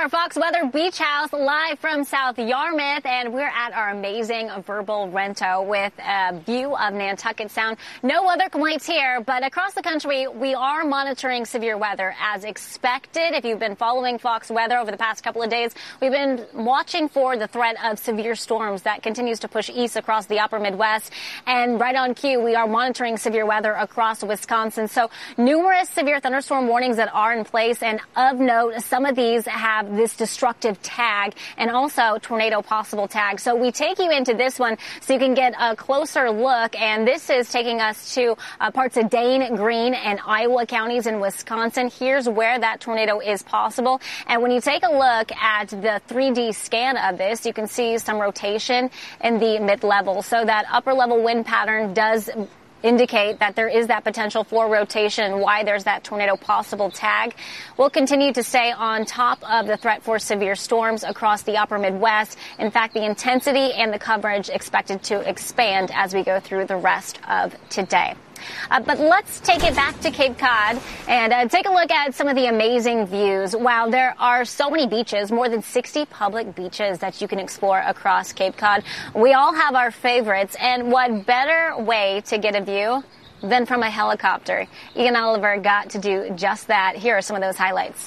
our Fox Weather Beach House live from South Yarmouth, and we're at our amazing Verbal Rento with a view of Nantucket Sound. No weather complaints here, but across the country, we are monitoring severe weather as expected. If you've been following Fox Weather over the past couple of days, we've been watching for the threat of severe storms that continues to push east across the upper Midwest. And right on cue, we are monitoring severe weather across Wisconsin. So numerous severe thunderstorm warnings that are in place, and of note, some of these have this destructive tag and also tornado possible tag. So we take you into this one so you can get a closer look, and this is taking us to parts of Dane, Greene, and Iowa counties in Wisconsin. Here's where that tornado is possible. And when you take a look at the 3D scan of this, you can see some rotation in the mid-level. So that upper-level wind pattern does indicate that there is that potential for rotation, why there's that tornado possible tag. We'll continue to stay on top of the threat for severe storms across the upper Midwest. In fact, the intensity and the coverage expected to expand as we go through the rest of today. But let's take it back to Cape Cod and take a look at some of the amazing views. Wow, there are so many beaches, more than 60 public beaches that you can explore across Cape Cod. We all have our favorites, and what better way to get a view than from a helicopter? Ian Oliver got to do just that. Here are some of those highlights.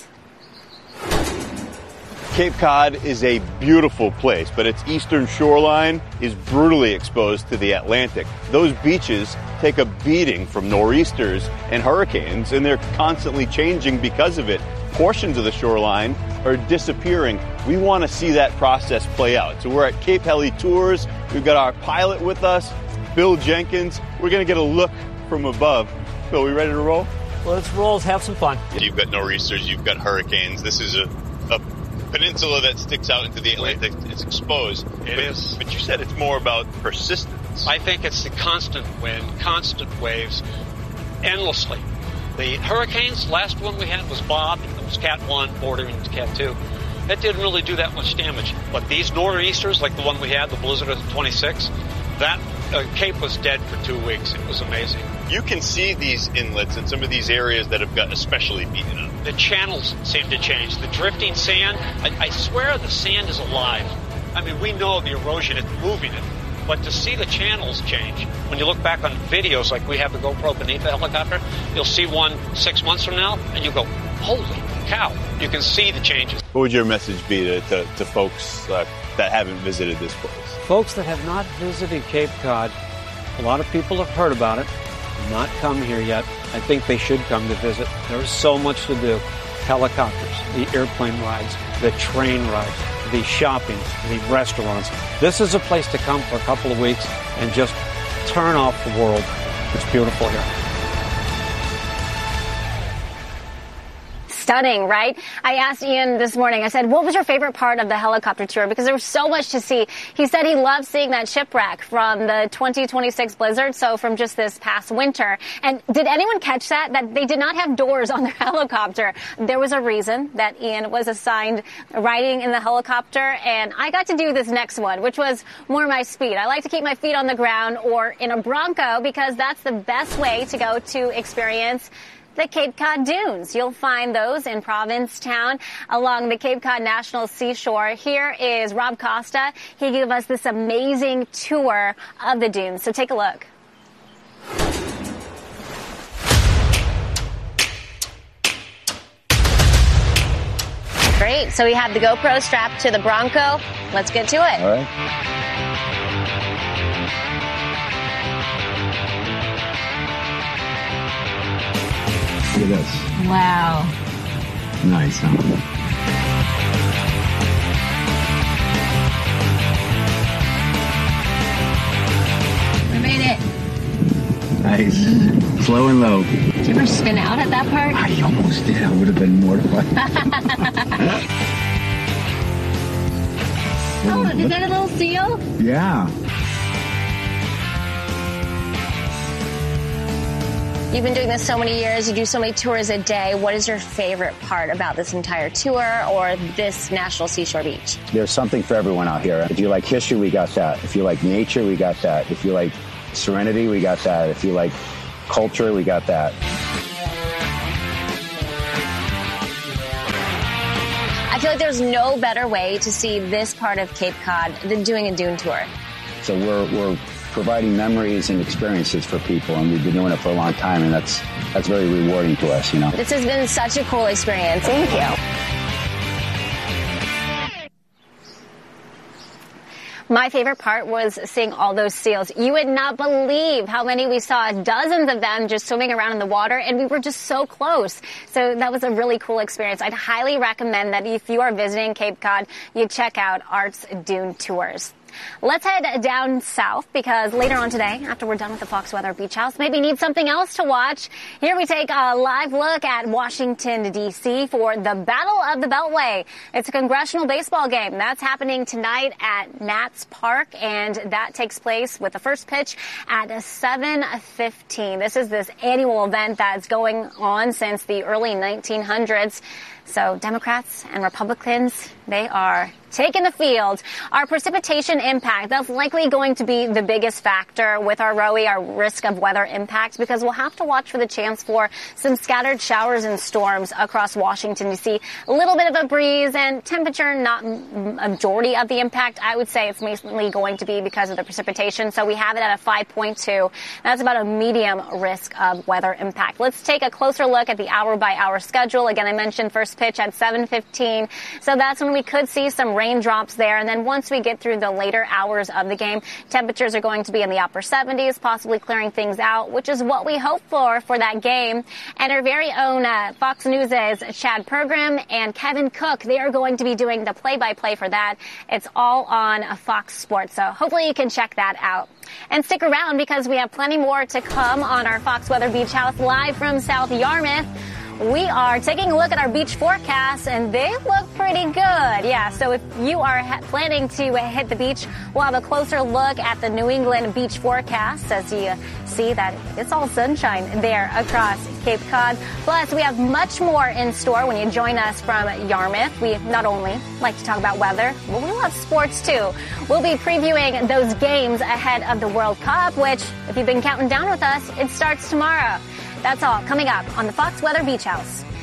Cape Cod is a beautiful place, but its eastern shoreline is brutally exposed to the Atlantic. Those beaches take a beating from nor'easters and hurricanes, and they're constantly changing because of it. Portions of the shoreline are disappearing. We want to see that process play out. So we're at Cape Heli Tours. We've got our pilot with us, Bill Jenkins. We're going to get a look from above. Bill, we ready to roll? Well, let's roll. Let's have some fun. You've got nor'easters, you've got hurricanes. This is a peninsula that sticks out into the Atlantic. It's exposed. It is. But you said it's more about persistence. I think it's the constant wind, constant waves, endlessly. The hurricanes, last one we had was Bob. It was Cat 1 bordering to Cat 2. That didn't really do that much damage. But these nor'easters, like the one we had, the blizzard of the 26, that Cape was dead for 2 weeks. It was amazing. You can see these inlets in some of these areas that have got especially beaten up. The channels seem to change. The drifting sand, I swear the sand is alive. I mean, we know the erosion is moving it, but to see the channels change, when you look back on videos like we have the GoPro beneath the helicopter, you'll see one 6 months from now, and you go, holy cow, you can see the changes. What would your message be to folks that haven't visited this place? Folks that have not visited Cape Cod, a lot of people have heard about it, not come here yet. I think they should come to visit. There's so much to do. Helicopters, the airplane rides, the train rides, the shopping, the restaurants. This is a place to come for a couple of weeks and just turn off the world. It's beautiful here. Stunning, right? I asked Ian this morning, I said, what was your favorite part of the helicopter tour? Because there was so much to see. He said he loved seeing that shipwreck from the 2026 blizzard, so from just this past winter. And did anyone catch that? That they did not have doors on their helicopter. There was a reason that Ian was assigned riding in the helicopter, and I got to do this next one, which was more my speed. I like to keep my feet on the ground or in a Bronco because that's the best way to go to experience the Cape Cod Dunes. You'll find those in Provincetown along the Cape Cod National Seashore. Here is Rob Costa. He gave us this amazing tour of the dunes. So take a look. Great. So we have the GoPro strapped to the Bronco. Let's get to it. All right. Look at this. Wow. Nice, huh? We made it. Nice. Slow and low. Did you ever spin out at that part? I almost did. I would have been mortified. Oh, is that a little seal? Yeah. You've been doing this so many years, you do so many tours a day. What is your favorite part about this entire tour or this National Seashore Beach? There's something for everyone out here. If you like history, we got that. If you like nature, we got that. If you like serenity, we got that. If you like culture, we got that. I feel like there's no better way to see this part of Cape Cod than doing a dune tour. So we're providing memories and experiences for people, and we've been doing it for a long time, and that's very rewarding to us, you know. This has been such a cool experience. Thank you. My favorite part was seeing all those seals. You would not believe how many we saw, dozens of them just swimming around in the water, and we were just so close. So that was a really cool experience. I'd highly recommend that if you are visiting Cape Cod, you check out Art's Dune Tours. Let's head down south because later on today, after we're done with the Fox Weather Beach House, maybe need something else to watch. Here we take a live look at Washington, D.C. for the Battle of the Beltway. It's a congressional baseball game. That's happening tonight at Nats Park, and that takes place with the first pitch at 7:15. This is this annual event that's going on since the early 1900s. So Democrats and Republicans, they are taking the field. Our precipitation impact, that's likely going to be the biggest factor with our ROE, our risk of weather impact, because we'll have to watch for the chance for some scattered showers and storms across Washington. You see a little bit of a breeze and temperature, not a majority of the impact. I would say it's mainly going to be because of the precipitation. So we have it at a 5.2. That's about a medium risk of weather impact. Let's take a closer look at the hour-by-hour schedule. Again, I mentioned first pitch at 7:15. So that's when we could see some raindrops there. And then once we get through the later hours of the game, temperatures are going to be in the upper 70s, possibly clearing things out, which is what we hope for that game. And our very own Fox News' Chad Pergram and Kevin Cook, they are going to be doing the play-by-play for that. It's all on Fox Sports. So hopefully you can check that out. And stick around because we have plenty more to come on our Fox Weather Beach House live from South Yarmouth. We are taking a look at our beach forecasts, and they look pretty good. Yeah, so if you are planning to hit the beach, we'll have a closer look at the New England beach forecast as you see that it's all sunshine there across Cape Cod. Plus, we have much more in store when you join us from Yarmouth. We not only like to talk about weather, but we love sports too. We'll be previewing those games ahead of the World Cup, which, if you've been counting down with us, it starts tomorrow. That's all coming up on the Fox Weather Beach House.